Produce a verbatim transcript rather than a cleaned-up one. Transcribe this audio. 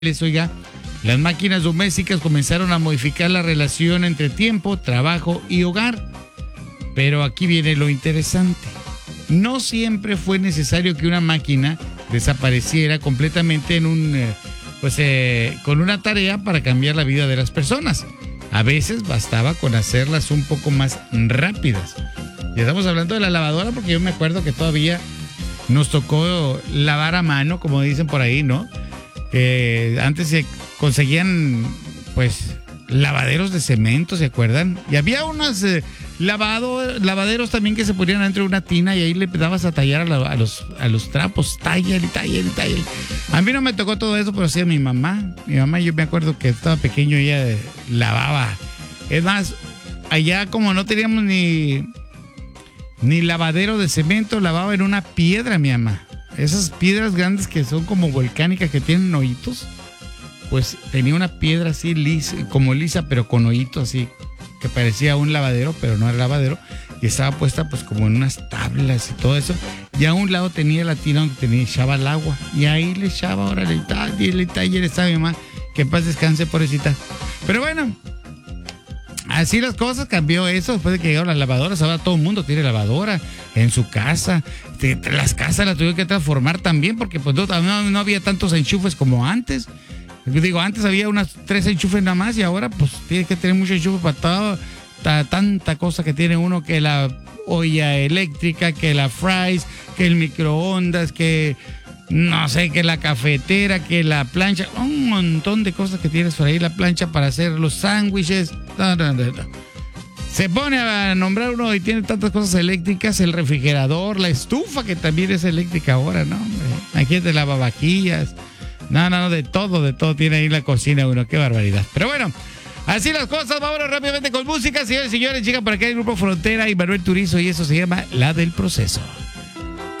Oiga, las máquinas domésticas comenzaron a modificar la relación entre tiempo, trabajo y hogar. Pero aquí viene lo interesante. No siempre fue necesario que una máquina desapareciera completamente en un, eh, pues, eh, con una tarea para cambiar la vida de las personas. A veces bastaba con hacerlas un poco más rápidas. Y estamos hablando de la lavadora porque yo me acuerdo que todavía nos tocó lavar a mano, como dicen por ahí, ¿no? Eh, antes se conseguían, pues, lavaderos de cemento, ¿se acuerdan? Y había unos eh, lavado, lavaderos también que se ponían dentro de una tina y ahí le dabas a tallar a, la, a, los, a los trapos, tallar y tallar y tallar. A mí no me tocó todo eso, pero sí a mi mamá. Mi mamá, yo me acuerdo que estaba pequeño, ella eh, lavaba. Es más, allá como no teníamos ni, ni lavadero de cemento, lavaba en una piedra mi mamá. Esas piedras grandes que son como volcánicas, que tienen hoyitos, pues tenía una piedra así lisa, como lisa, pero con hoyitos así, que parecía un lavadero, pero no era lavadero, y estaba puesta pues como en unas tablas y todo eso. Y a un lado tenía la tina donde tenía, echaba el agua, y ahí le echaba, ahora le taller, taller, estaba mi mamá, que en paz descanse, pobrecita. Pero bueno, así las cosas, cambió eso después de que llegaron las lavadoras. Ahora todo el mundo tiene lavadora en su casa. Las casas las tuvieron que transformar también porque pues no, no, no había tantos enchufes como antes. Digo, antes había unas tres enchufes nada más y ahora pues tienes que tener muchos enchufes para todo, ta, tanta cosa que tiene uno, que la olla eléctrica, que la fries, que el microondas, que no sé, que la cafetera, que la plancha, un montón de cosas que tienes por ahí, la plancha para hacer los sándwiches. No, no, no, no. Se pone a nombrar uno y tiene tantas cosas eléctricas, el refrigerador, la estufa que también es eléctrica ahora, ¿no? Aquí es de lavavajillas. No, no, de todo, de todo tiene ahí la cocina uno, qué barbaridad. Pero bueno, así las cosas, vámonos rápidamente con música, señores y señores, llega por acá el Grupo Frontera y Manuel Turizo y eso se llama La del Proceso.